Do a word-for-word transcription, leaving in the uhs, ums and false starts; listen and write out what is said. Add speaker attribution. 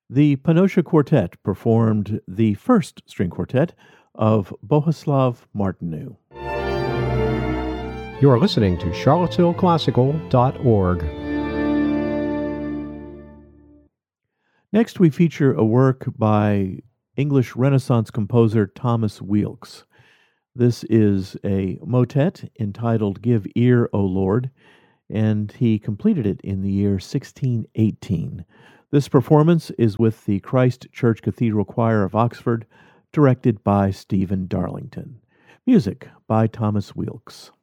Speaker 1: The Panosha Quartet performed the first string quartet of Bohuslav Martinu.
Speaker 2: You are listening to charlottesville classical dot org.
Speaker 1: Next, we feature a work by English Renaissance composer Thomas Weelkes. This is a motet entitled Give Ear, O Lord, and he completed it in the year sixteen eighteen. This performance is with the Christ Church Cathedral Choir of Oxford, directed by Stephen Darlington. Music by Thomas Weelkes.